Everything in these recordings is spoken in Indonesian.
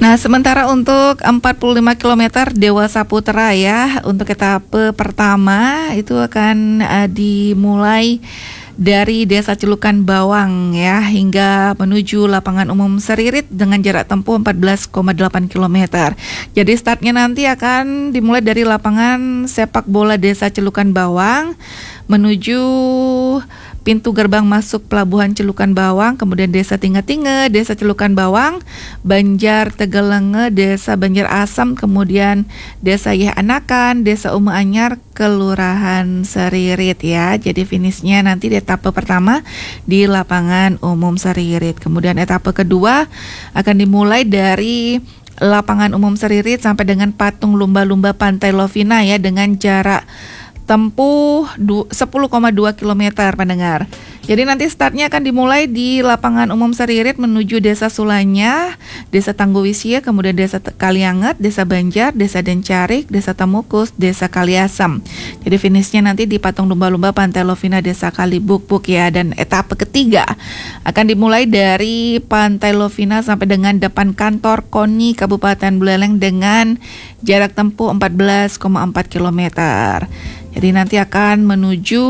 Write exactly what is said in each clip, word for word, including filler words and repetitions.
Nah, sementara untuk empat puluh lima kilometer Dewa Saputra ya, untuk etape pertama itu akan uh, dimulai dari Desa Celukan Bawang ya hingga menuju lapangan umum Seririt dengan jarak tempuh empat belas koma delapan kilometer. Jadi startnya nanti akan dimulai dari lapangan sepak bola Desa Celukan Bawang menuju pintu gerbang masuk Pelabuhan Celukan Bawang, kemudian Desa Tinge-Tinge, Desa Celukan Bawang, Banjar Tegelenge, Desa Banjar Asam, kemudian Desa Yeh Anakan, Desa Ume Anyar, Kelurahan Seririt ya. Jadi finishnya nanti di etape pertama di lapangan umum Seririt. Kemudian etape kedua akan dimulai dari lapangan umum Seririt sampai dengan patung lumba-lumba Pantai Lovina ya, dengan jarak tempuh sepuluh koma dua kilometer pendengar. Jadi nanti startnya akan dimulai di lapangan umum Seririt menuju Desa Sulanya, Desa Tangguwisya, kemudian Desa Kalianget, Desa Banjar, Desa Dencarik, Desa Tamukus, Desa Kaliasem. Jadi finishnya nanti di patung lumba-lumba Pantai Lovina, Desa Kalibukbuk ya. Dan etape ketiga akan dimulai dari Pantai Lovina sampai dengan depan kantor KONI Kabupaten Buleleng dengan jarak tempuh empat belas koma empat kilometer. Jadi nanti akan menuju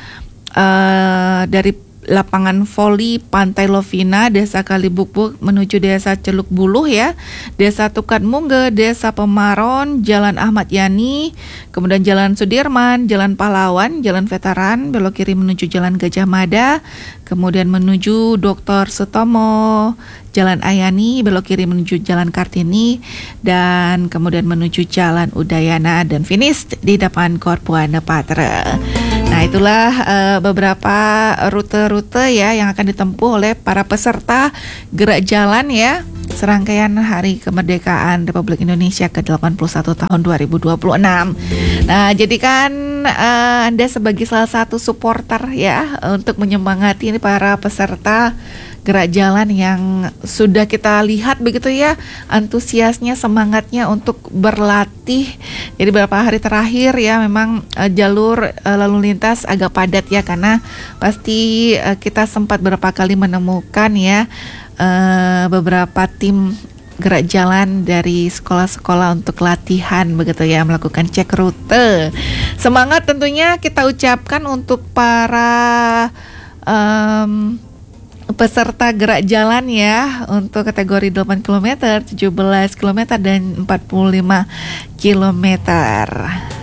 uh, dari lapangan voli Pantai Lovina, Desa Kalibukbuk menuju Desa Celuk Buluh ya, Desa Tukat Mungge, Desa Pemaron, Jalan Ahmad Yani, kemudian Jalan Sudirman, Jalan Pahlawan, Jalan Veteran, belok kiri menuju Jalan Gajah Mada, kemudian menuju Doktor Sutomo, Jalan Ayani, belok kiri menuju Jalan Kartini, dan kemudian menuju Jalan Udayana dan finish di depan Korpuana Patra. Nah, itulah uh, beberapa rute-rute ya yang akan ditempuh oleh para peserta gerak jalan ya, serangkaian Hari Kemerdekaan Republik Indonesia ke delapan puluh satu tahun dua ribu dua puluh enam. Nah, jadikan uh, Anda sebagai salah satu supporter ya untuk menyemangati para peserta gerak jalan yang sudah kita lihat begitu ya, antusiasnya, semangatnya untuk berlatih. Jadi beberapa hari terakhir ya memang uh, jalur uh, lalu lintas agak padat ya, karena pasti uh, kita sempat beberapa kali menemukan ya uh, beberapa tim gerak jalan dari sekolah-sekolah untuk latihan begitu ya, melakukan cek rute. Semangat tentunya kita ucapkan untuk para um, peserta gerak jalan ya, untuk kategori delapan kilometer, tujuh belas kilometer dan empat puluh lima kilometer.